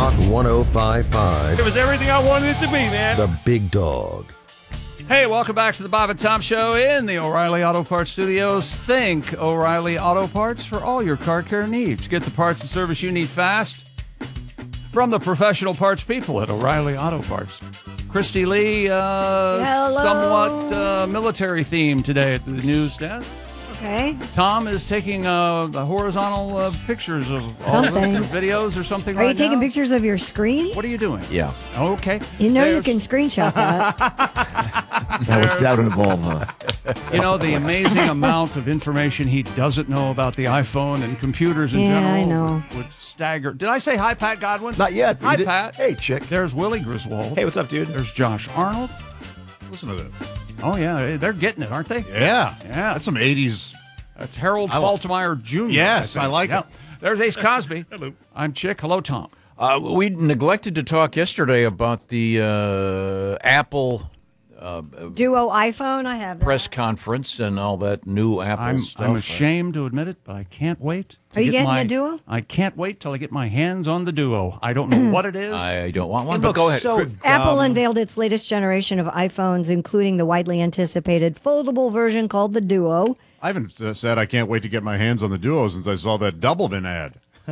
Talk 105.5. It was everything I wanted it to be, man. The Big Dog. Hey, welcome back to the Bob and Tom Show in the O'Reilly Auto Parts Studios. Think O'Reilly Auto Parts for all your car care needs. Get the parts and service you need fast from the professional parts people at O'Reilly Auto Parts. Christy Lee, somewhat military theme today at the news desk. Okay. Tom is taking the horizontal pictures of all of Something. the videos or something Are right you taking now? pictures of your screen? What are you doing? Yeah. Okay. You know you There's- can screenshot that. That would involve You know, the amazing amount of information he doesn't know about the iPhone and computers in Yeah, general I know. would stagger. Did I say hi, Pat Godwin? Not yet. Hi, You did- Pat. Hey, chick. There's Willie Griswold. Hey, what's up, dude? There's Josh Arnold. Listen to that. Oh, yeah. They're getting it, aren't they? Yeah. Yeah. That's some 80s. That's Harold I like- Faltermeyer Jr. Yes, think. I like Yeah. it. There's Ace Cosby. Hello. I'm Chick. Hello, Tom. We neglected to talk yesterday about the Apple Duo iPhone, I have that. press conference and all that new Apple stuff. I'm ashamed to admit it, but I can't wait. Are you getting my, the Duo? I can't wait till I get my hands on the Duo. I don't know what it is. I don't want one, but go ahead. Apple unveiled its latest generation of iPhones, including the widely anticipated foldable version called the Duo. I haven't said I can't wait to get my hands on the Duo since I saw that Doublemint ad.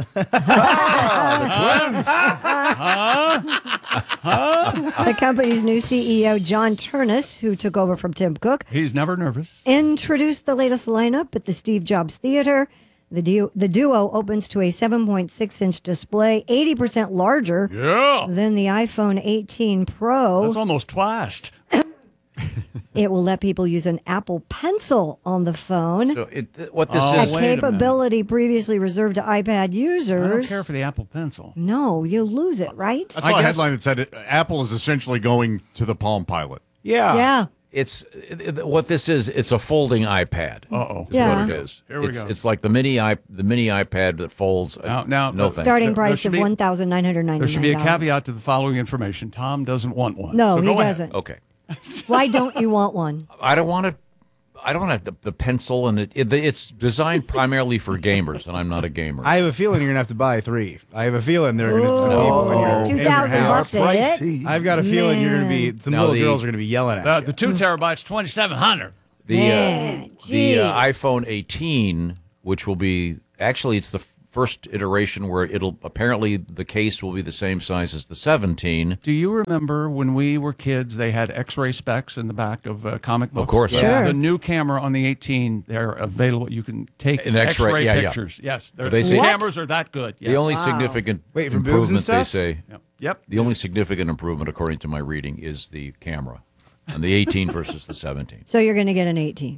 The company's new CEO, John Turnus, who took over from Tim Cook, He's never nervous. introduced the latest lineup at the Steve Jobs Theater. The Duo opens to a 7.6-inch display, 80% larger Yeah. than the iPhone 18 Pro. That's almost twice. It will let people use an Apple Pencil on the phone, So what this Oh, is, wait a minute. capability previously reserved to iPad I users. don't care for the Apple Pencil. No, you lose it, right? I saw a guess- headline that said Apple is essentially going to the Palm Pilot. Yeah. what this is. It's a folding iPad. Uh-oh. Is Yeah. what it is. Here we it's, go. It's like the mini iPad that folds. Now, no thanks. Starting There price should of be- $1,999. There should be a caveat to the following information. Tom doesn't want one. No, So he go ahead. doesn't. Okay. Why don't you want one? I don't want it. I don't have the pencil, and it's designed primarily for gamers, and I'm not a gamer. I have a feeling you're gonna have to buy three. I have a feeling they're gonna some people in your, in your house. $2,000 a hit. I've got a feeling you're gonna be some Now little the- girls are gonna be yelling at you. The 2 terabytes, 2,700. Man, the geez. iPhone 18, which will be actually it's the first iteration where it'll apparently the case will be the same size as the 17. Do you remember when we were kids, they had X-ray specs in the back of comic books? Of course. Sure. The new camera on the 18, they're available. You can take An X-ray, yeah. pictures. Yes. They The say- cameras are that good. Yes. The only significant Wait, for boobs and improvement they stuff? say. Yep. The only significant improvement, according to my reading, is the camera on the 18 versus the 17. So you're going to get an 18.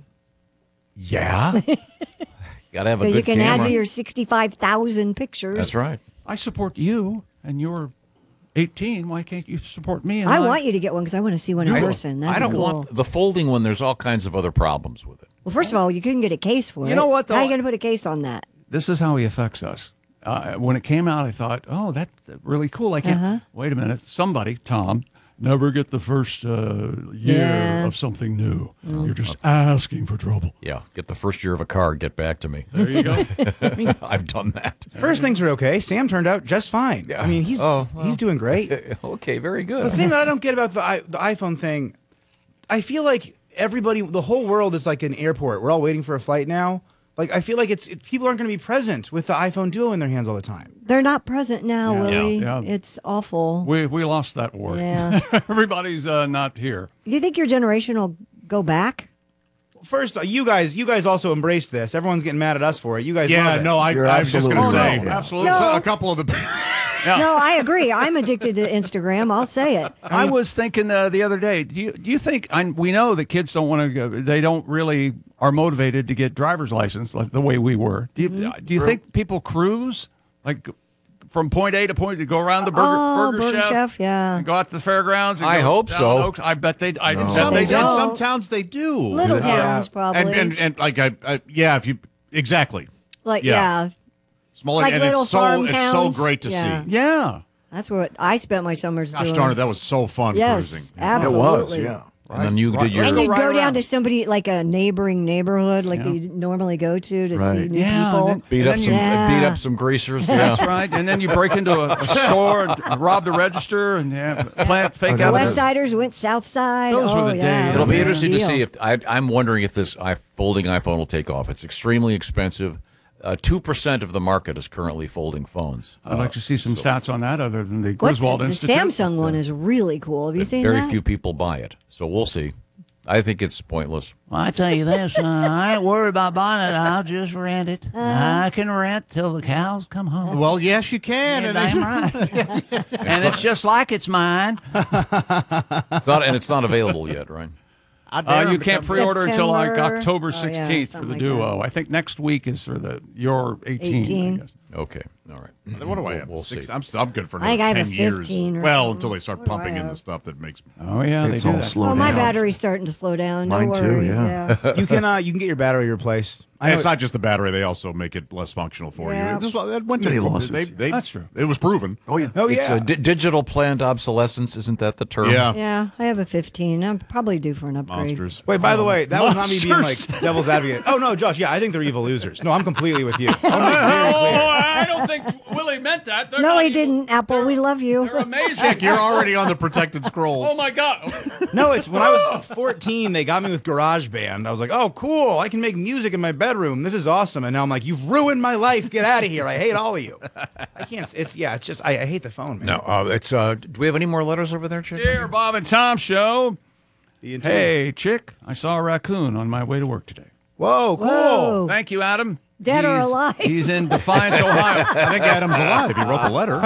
Yeah. Got to have So a good you can camera. add to your 65,000 pictures. That's right. I support you, and you're 18. Why can't you support me? And I want you to get one because I want to see one in person. That'd I be don't cool. want the folding one. There's all kinds of other problems with it. Well, first of all, you couldn't get a case for it. You know what, though? How are you going to put a case on that? This is how he affects us. When it came out, I thought, oh, that's really cool. I can't. Wait a minute. Somebody, Tom, never get the first year Yeah. of something new. You're just asking for trouble. Yeah. Get the first year of a car. Get back to me. There you go. I've done that. First things are okay. Sam turned out just fine. I mean, he's doing great. Okay. Very The good. thing that I don't get about the iPhone thing, I feel like everybody, the whole world is like an airport. We're all waiting for a flight now. Like I feel like people aren't going to be present with the iPhone Duo in their hands all the time. They're not present now, Yeah. Willie. Yeah. It's awful. we lost that war. Yeah. Everybody's not here. Do you think your generation will go back? First, you guys also embraced this. Everyone's getting mad at us for it. You guys, Yeah, love it. no, I was just going to say. no, absolutely. No. A couple of the. No, I agree. I'm addicted to Instagram. I'll say it. I was thinking the other day. Do you think we know that kids don't want to go? They don't really are motivated to get driver's license like the way we were. Do you think people cruise like from point A to point to go around the Burger Chef, yeah. and go out to the fairgrounds? And I go hope down so. Oaks? I bet they. I bet Some, they in don't. some towns they do. Little towns, probably. And like yeah, if you exactly. like, yeah. yeah. Smaller, Like and little farm it's so towns. great to Yeah. see. Yeah. That's what I spent my summers Gosh doing. darn it, that was so fun Yes, cruising. absolutely. It was, yeah. And then you did your. And you'd right go down around. to somebody like a neighboring neighborhood, like Yeah. you normally go to Right. see new Yeah, people. and Beat And up then some you- beat up some greasers. That's Yeah. right. And then you break into a store and rob the register and plant fake The evidence. West Siders went South Side. Those were oh, the yeah, days. It'll be big interesting to deal. see if I'm wondering if this folding iPhone will take off. It's extremely expensive. 2% of the market is currently folding phones. I'd like to see some stats on that other than the What, Griswold the Institute. Samsung one is really cool. Have you seen Very that? few people buy it, so we'll see. I think it's pointless. Well, I tell you this, I ain't worried about buying it. I'll just rent it. I can rent till the cows come home. Well, yes, you can. Yeah, and damn right. And it's just like it's mine. It's not available yet, right? You can't pre-order until like September. October Oh, yeah, 16th for something the like Duo. I think next week is for your 18. 18. I guess. Okay, all right. What do I have? We'll see. I'm good for I think another I have 10 a years. 15 or Well, something. until they start What do I pumping in the have? stuff that makes. Oh yeah, It's they do all that. slow Oh, my down. battery's starting to slow down. Mine Don't too, worry. yeah. You can get your battery replaced. I know It's not just the battery; they also make it less functional for Yeah. you. That went Many to lawsuits. That's true. It was proven. Oh, yeah. Oh It's yeah. digital planned obsolescence, isn't that the term? Yeah. Yeah, I have a 15. I'm probably due for an upgrade. Monsters. Wait, by the way, that was not me being like Monsters. devil's advocate. Oh no, Josh. Yeah, I think they're evil losers. No, I'm completely with you. Oh, I'll make very clear. I don't think Willie meant that. They're No, not he evil. didn't. Apple, we love you. They're amazing. You're already on the protected scrolls. Oh my God. No, it's when I was 14, they got me with GarageBand. I was like, oh, cool. I can make music in my bedroom. This is awesome. And now I'm like, you've ruined my life. Get out of here. I hate all of you. I can't. It's just, I hate the phone, man. No, it's. Do we have any more letters over there, Chick? Dear Bob and Tom Show. Be in tune. Hey, chick, I saw a raccoon on my way to work today. Whoa, cool. Whoa. Thank you, Adam. Dead or He's- alive? He's in Defiance, Ohio. I think Adam's alive. He wrote the letter.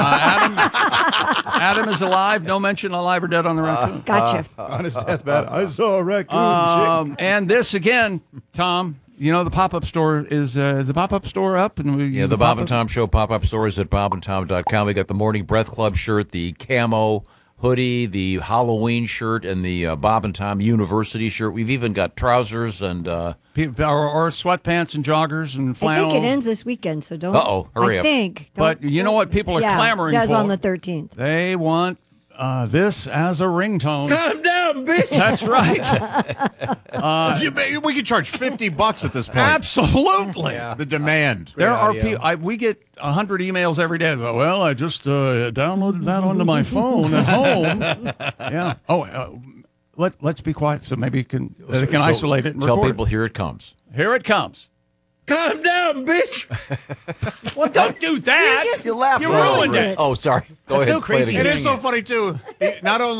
Adam is alive. No mention alive or dead on the raccoon. Gotcha. On his deathbed. I saw a raccoon. And this again, Tom. You know the pop-up store is the pop-up store up, and Yeah, the Bob and Tom Show pop-up store is at bobandtom.com. We got the Morning Breath Club shirt, the camo hoodie, the Halloween shirt, and the Bob and Tom University shirt. We've even got trousers and. or sweatpants and joggers and I flannel. think it ends this weekend, so don't. Uh-oh, hurry I up. think. But Don't- you know what people are yeah, clamoring does for? on the 13th. They want this as a ringtone. Calm down, bitch. That's right. We could charge $50 at this point. Absolutely. The demand. There are audio. people. We get 100 emails every day. Well, I just downloaded that onto my phone at home. Yeah. Oh, let's be quiet so maybe they can isolate it and Tell record people here it comes. it. Here it comes. Calm down, bitch. Well, don't do that. You just You laughed You all ruined over it. Oh, sorry. Go That's ahead. so crazy. Play it It again. is so funny too. Not only